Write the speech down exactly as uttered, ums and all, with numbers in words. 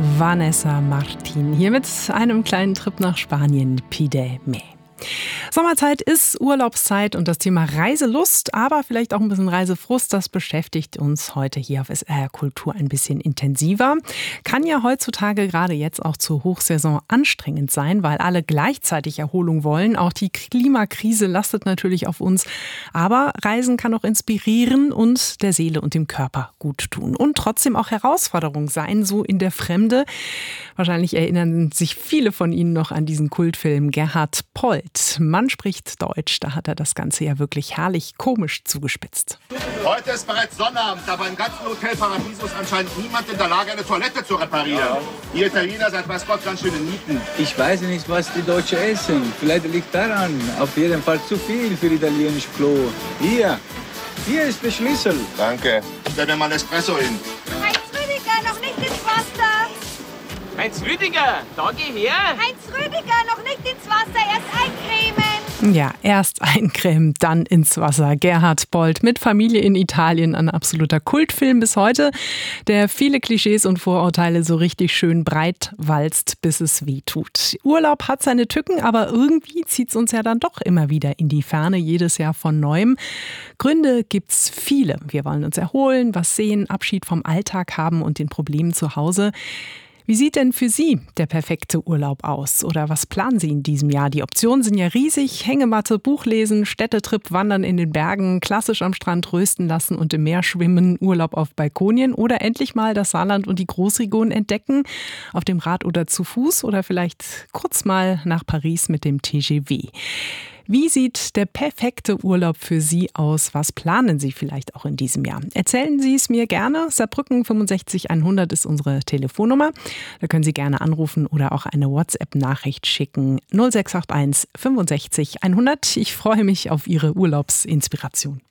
Vanessa Martín hier mit einem kleinen Trip nach Spanien, Pi de Me. Sommerzeit ist Urlaubszeit und das Thema Reiselust, aber vielleicht auch ein bisschen Reisefrust, das beschäftigt uns heute hier auf S R Kultur ein bisschen intensiver. Kann ja heutzutage gerade jetzt auch zur Hochsaison anstrengend sein, weil alle gleichzeitig Erholung wollen. Auch die Klimakrise lastet natürlich auf uns, aber Reisen kann auch inspirieren und der Seele und dem Körper gut tun und trotzdem auch Herausforderung sein, so in der Fremde. Wahrscheinlich erinnern sich viele von Ihnen noch an diesen Kultfilm Gerhard Polt. Man spricht Deutsch, da hat er das Ganze ja wirklich herrlich komisch zugespitzt. Heute ist bereits Sonnabend, aber im ganzen Hotel Paradiso ist anscheinend niemand in der Lage, eine Toilette zu reparieren. Ja. Ihr Italiener seid weiß Gott ganz schöne Nieten. Ich weiß nicht, was die Deutschen essen. Vielleicht liegt daran. Auf jeden Fall zu viel für italienisch Klo. Hier, hier ist der Schlüssel. Danke. Stell mir mal ein Espresso hin. Heinz Rüdiger, noch nicht ins Wasser. Heinz Rüdiger, da geh her. Heinz Rüdiger, noch nicht ins Wasser, erst eincremen. Ja, erst eincremen, dann ins Wasser. Gerhard Polt mit Familie in Italien, ein absoluter Kultfilm bis heute, der viele Klischees und Vorurteile so richtig schön breit walzt, bis es weh tut. Urlaub hat seine Tücken, aber irgendwie zieht es uns ja dann doch immer wieder in die Ferne, jedes Jahr von Neuem. Gründe gibt's viele. Wir wollen uns erholen, was sehen, Abschied vom Alltag haben und den Problemen zu Hause. Wie sieht denn für Sie der perfekte Urlaub aus? Oder was planen Sie in diesem Jahr? Die Optionen sind ja riesig. Hängematte, Buchlesen, Städtetrip, Wandern in den Bergen, klassisch am Strand rösten lassen und im Meer schwimmen, Urlaub auf Balkonien oder endlich mal das Saarland und die Großregion entdecken, auf dem Rad oder zu Fuß oder vielleicht kurz mal nach Paris mit dem T G V. Wie sieht der perfekte Urlaub für Sie aus? Was planen Sie vielleicht auch in diesem Jahr? Erzählen Sie es mir gerne. Saarbrücken fünfundsechzig hundert ist unsere Telefonnummer. Da können Sie gerne anrufen oder auch eine WhatsApp-Nachricht schicken. null sechs acht eins fünfundsechzig hundert. Ich freue mich auf Ihre Urlaubsinspiration.